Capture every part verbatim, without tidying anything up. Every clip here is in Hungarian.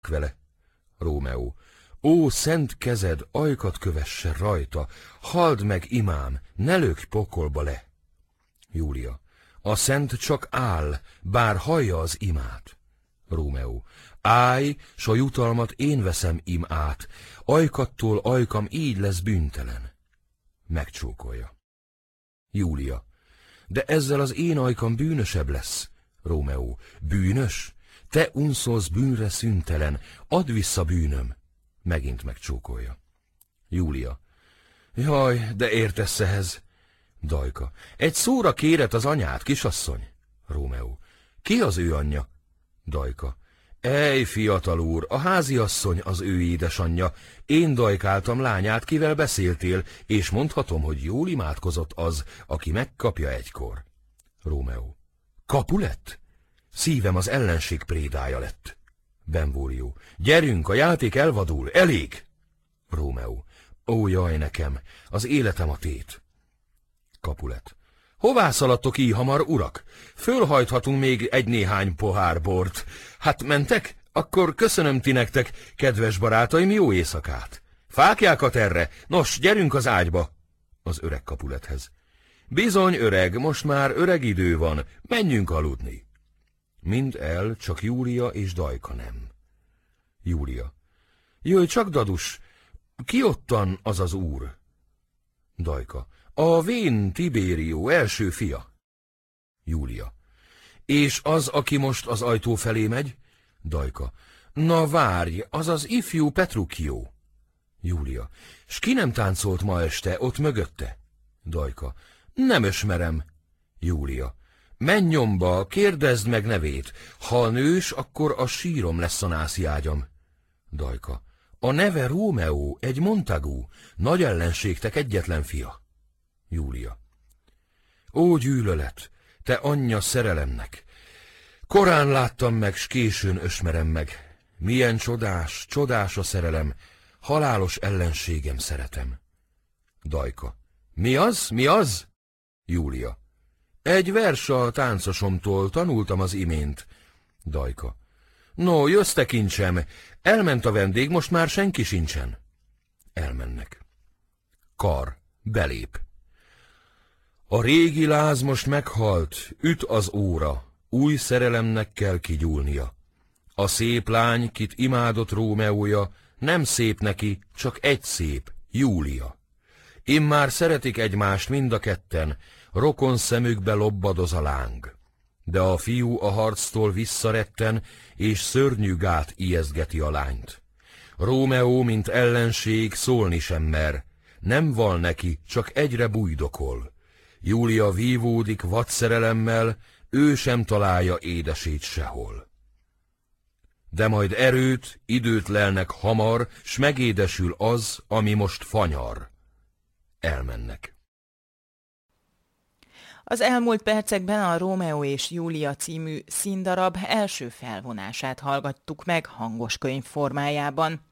vele. Rómeó. Ó, szent kezed, ajkat kövesse rajta, halld meg, imám, ne lökj pokolba le. Júlia. A szent csak áll, bár hallja az imát. Rómeó. Állj, s a jutalmat én veszem im át, ajkattól ajkam így lesz bűntelen. Megcsókolja. Júlia. De ezzel az én ajkam bűnösebb lesz. Rómeó. Bűnös? Te unszolsz bűnre szüntelen, add vissza bűnöm. Megint megcsókolja. Júlia. Jaj, de értesz ehhez. Dajka. Egy szóra kéred az anyát, kisasszony. Rómeó. Ki az ő anyja? Dajka. Ej, fiatal úr, a háziasszony az ő édesanyja. Én dajkáltam lányát, kivel beszéltél, és mondhatom, hogy jól imádkozott az, aki megkapja egykor. Rómeó. Capulet? Szívem az ellenség prédája lett. Benvolio. Gyerünk, a játék elvadul, elég! Rómeó. Ó, jaj nekem, az életem a tét. Capulet. Hová szaladtok így hamar, urak? Fölhajthatunk még egy-néhány pohár bort. Hát mentek? Akkor köszönöm ti nektek, kedves barátaim, jó éjszakát. Fáklyákat erre, nos, gyerünk az ágyba. Az öreg Capulethez. Bizony, öreg, most már öreg idő van, menjünk aludni. Mind el, csak Júlia és Dajka nem. Júlia. Jöjj csak, dadus, ki ottan az az úr? Dajka. A vén Tibérió első fia. Júlia. És az, aki most az ajtó felé megy? Dajka. Na várj, az az ifjú Petruccio. Júlia. S ki nem táncolt ma este, ott mögötte? Dajka. Nem ösmerem. Júlia. Menj nyomba, kérdezd meg nevét. Ha nős, akkor a sírom lesz a nászi ágyam. Dajka. A neve Rómeó, egy Montagu, nagy ellenségtek egyetlen fia. Júlia. Ó, gyűlölet, te anyja szerelemnek! Korán láttam meg, s későn ösmerem meg. Milyen csodás, csodás a szerelem, halálos ellenségem szeretem. Dajka. Mi az, mi az? Júlia. Egy vers a táncosomtól, tanultam az imént. Dajka. No, jössz te kincsem, elment a vendég, most már senki sincsen. Elmennek. Kar, belép. A régi láz most meghalt, üt az óra, új szerelemnek kell kigyúlnia. A szép lány, kit imádott Rómeója, nem szép neki, csak egy szép, Júlia. Immár szeretik egymást mind a ketten, rokon szemükbe lobbadoz a láng. De a fiú a harctól visszaretten, és szörnyű gát ijesztgeti a lányt. Rómeó, mint ellenség, szólni sem mer, nem val neki, csak egyre bújdokol. Júlia vívódik vadszerelemmel, ő sem találja édesét sehol. De majd erőt, időt lelnek hamar, s megédesül az, ami most fanyar. Elmennek. Az elmúlt percekben a Rómeó és Júlia című színdarab első felvonását hallgattuk meg hangos könyv formájában.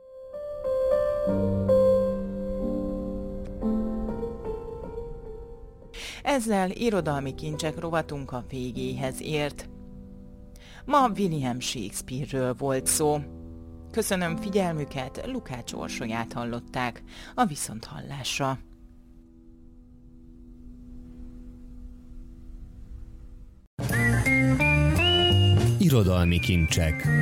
Ezzel irodalmi kincsek rovatunk a végéhez ért. Ma William Shakespeare-ről volt szó. Köszönöm figyelmüket, Lukács Orsolyát hallották, a viszonthallásra. Irodalmi kincsek.